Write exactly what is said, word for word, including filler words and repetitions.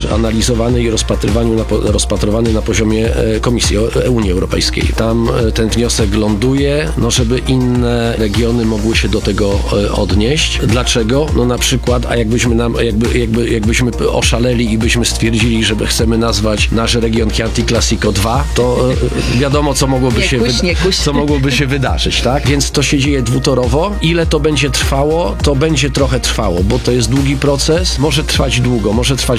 analizowany i rozpatrywany na, rozpatrywany na poziomie Komisji Unii Europejskiej. Tam ten wniosek ląduje, no żeby inne regiony mogły się do tego odnieść. Dlaczego? No na przykład, a jakbyśmy nam, jakby, jakby, jakbyśmy oszaleli i byśmy stwierdzili, że chcemy nazwać nasz region Chianti Classico dwa, to wiadomo, co mogłoby, nie się, kuś, nie kuś. co mogłoby się wydarzyć, tak? Więc to się dzieje dwutorowo. Ile to będzie trwało? To będzie trochę trwało, bo to jest długi proces. Może trwać długo, może trwać